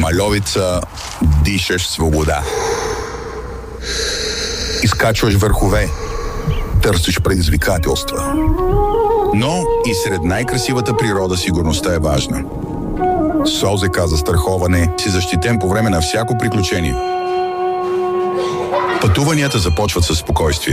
Мальовица, дишаш свобода. Изкачваш върхове, търсиш предизвикателства. Но и сред най-красивата природа сигурността е важна. С ОЗК застраховане си защитен по време на всяко приключение. Пътуванията започват със спокойствие.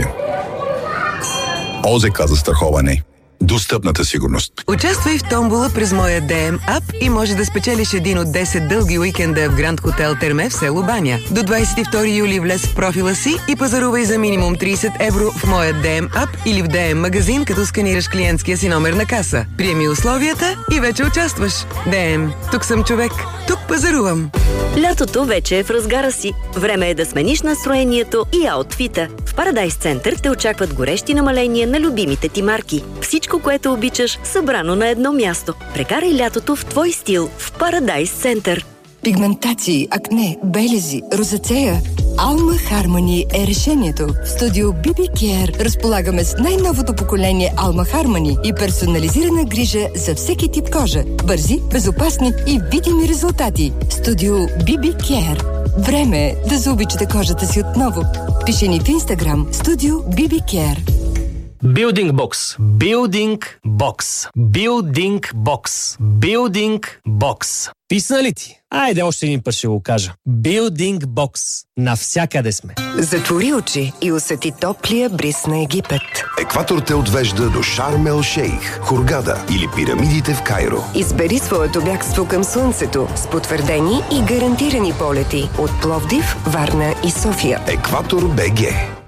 ОЗК застраховане. Достъпната сигурност. Участвай в томбола през моя DM ап и може да спечелиш един от 10 дълги уикенда в Гранд Хотел Терме в село Баня. До 22 юли влез в профила си и пазарувай за минимум 30 евро в моя DM ап или в DM магазин, като сканираш клиентския си номер на каса. Приеми условията и вече участваш. DM. Тук съм човек. Тук пазарувам. Лятото вече е в разгара си. Време е да смениш настроението и аутфита. В Парадайс Център те очакват горещи намаления на любимите ти марки. Всичко, което обичаш, събрано на едно място. Прекарай лятото в твой стил в Парадайс Център. Пигментации, акне, белези, розацея. Alma Harmony е решението. В студио BB Care разполагаме с най-новото поколение Alma Harmony и персонализирана грижа за всеки тип кожа. Бързи, безопасни и видими резултати. Студио BB Care. Време е да заобичате кожата си отново. Пиши ни в Instagram Студио BB Care. Building Box. Building Box. Building Box. Building Box. Писна ли ти? Айде още един път ще го кажа. Building Box. Навсякъде сме. Затвори очи и усети топлия бриз на Египет. Екватор те отвежда до Шарм ел Шейх, Хургада или пирамидите в Кайро. Избери своето бягство към слънцето с потвърдени и гарантирани полети от Пловдив, Варна и София. Екватор БГ.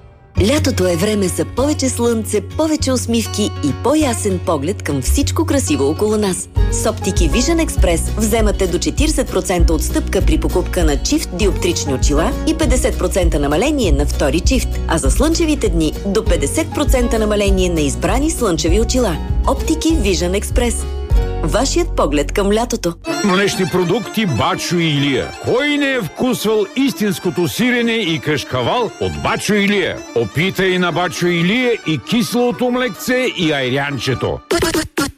Лятото е време за повече слънце, повече усмивки и по-ясен поглед към всичко красиво около нас. С оптики Vision Express вземате до 40% отстъпка при покупка на чифт диоптрични очила и 50% намаление на втори чифт, а за слънчевите дни до 50% намаление на избрани слънчеви очила. Оптики Vision Express. Вашият поглед към лятото. Млечни продукти Бачо и Илия. Кой не е вкусвал истинското сирене и кашкавал от Бачо и Илия? Опитай на Бачо и Илия и киселото млекце и айрянчето.